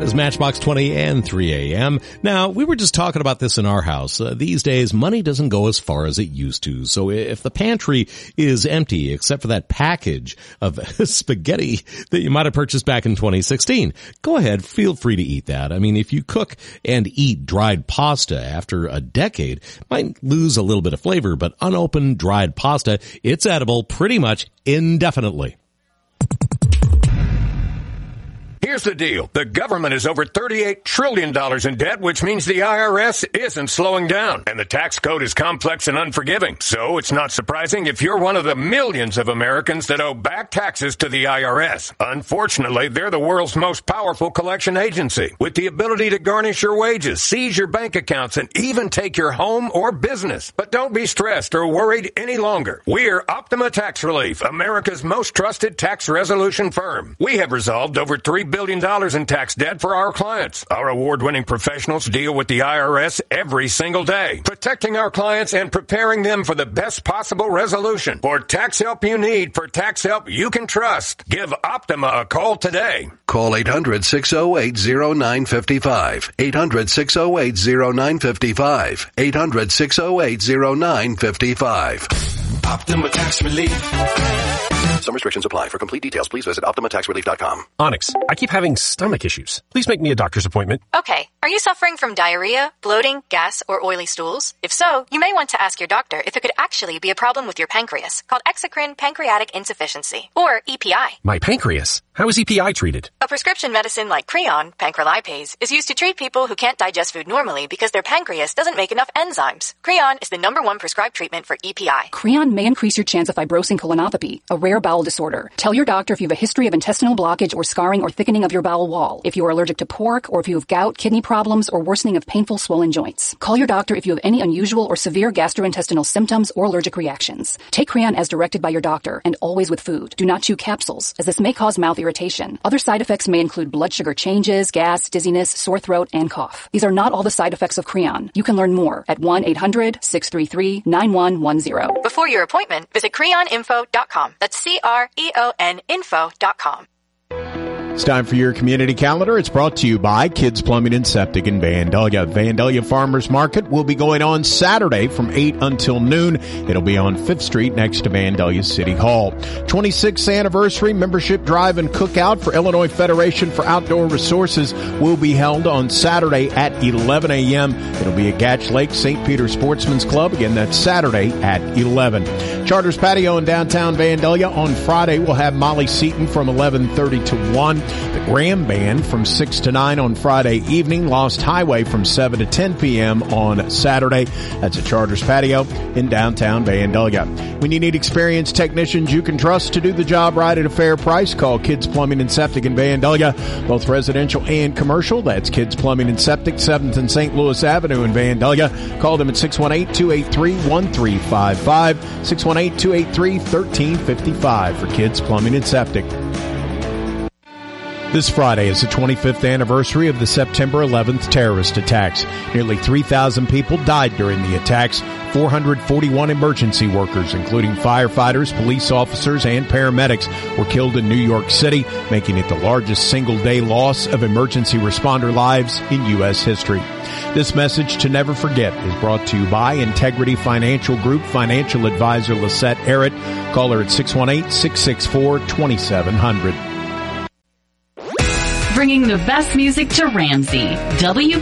That is Matchbox 20 and 3 a.m. Now, we were just talking about this in our house. These days, money doesn't go as far as it used to. So if the pantry is empty, except for that package of spaghetti that you might have purchased back in 2016, go ahead, feel free to eat that. I mean, if you cook and eat dried pasta after a decade, it might lose a little bit of flavor, but unopened dried pasta, it's edible pretty much indefinitely. Here's the deal. The government is over $38 trillion in debt, which means the IRS isn't slowing down. And the tax code is complex and unforgiving. So it's not surprising if you're one of the millions of Americans that owe back taxes to the IRS. Unfortunately, they're the world's most powerful collection agency, with the ability to garnish your wages, seize your bank accounts, and even take your home or business. But don't be stressed or worried any longer. We're Optima Tax Relief, America's most trusted tax resolution firm. We have resolved over $3 billion in tax debt for our clients. Our award-winning professionals deal with the IRS every single day, protecting our clients and preparing them for the best possible resolution. For tax help you need, for tax help you can trust, give Optima a call today. Call 800-608-0955. 800-608-0955. 800-608-0955. Optima Tax Relief. Some restrictions apply. For complete details, please visit OptimaTaxRelief.com. Onyx, I keep having stomach issues. Please make me a doctor's appointment. Okay. Are you suffering from diarrhea, bloating, gas, or oily stools? If so, you may want to ask your doctor if it could actually be a problem with your pancreas, called exocrine pancreatic insufficiency, or EPI. My pancreas? How is EPI treated? A prescription medicine like Creon, pancrelipase, is used to treat people who can't digest food normally because their pancreas doesn't make enough enzymes. Creon is the #1 prescribed treatment for EPI. Creon may increase your chance of fibrosing colonopathy, a rare bowel disorder. Tell your doctor if you have a history of intestinal blockage or scarring or thickening of your bowel wall, if you are allergic to pork, or if you have gout, kidney problems, or worsening of painful swollen joints. Call your doctor if you have any unusual or severe gastrointestinal symptoms or allergic reactions. Take Creon as directed by your doctor, and always with food. Do not chew capsules, as this may cause mouth irritation. Other side effects may include blood sugar changes, gas, dizziness, sore throat, and cough. These are not all the side effects of Creon. You can learn more at 1-800-633-9110. Before your appointment, visit creoninfo.com. That's CREON info.com. It's time for your community calendar. It's brought to you by Kids Plumbing and Septic in Vandalia. Vandalia Farmers Market will be going on Saturday from 8 until noon. It'll be on 5th Street next to Vandalia City Hall. 26th anniversary membership drive and cookout for Illinois Federation for Outdoor Resources will be held on Saturday at 11 a.m. It'll be at Gatch Lake St. Peter Sportsman's Club. Again, that's Saturday at 11. Charters Patio in downtown Vandalia on Friday will have Molly Seaton from 11:30 to 1. The Graham Band from 6 to 9 on Friday evening. Lost Highway from 7 to 10 p.m. on Saturday. That's at Charters Patio in downtown Vandalia. When you need experienced technicians you can trust to do the job right at a fair price, call Kids Plumbing and Septic in Vandalia, both residential and commercial. That's Kids Plumbing and Septic, 7th and St. Louis Avenue in Vandalia. Call them at 618-283-1355, 618-283-1355 for Kids Plumbing and Septic. This Friday is the 25th anniversary of the September 11th terrorist attacks. Nearly 3,000 people died during the attacks. 441 emergency workers, including firefighters, police officers, and paramedics, were killed in New York City, making it the largest single-day loss of emergency responder lives in U.S. history. This message to never forget is brought to you by Integrity Financial Group financial advisor Lisette Errett. Call her at 618-664-2700. Bringing the best music to Ramsey.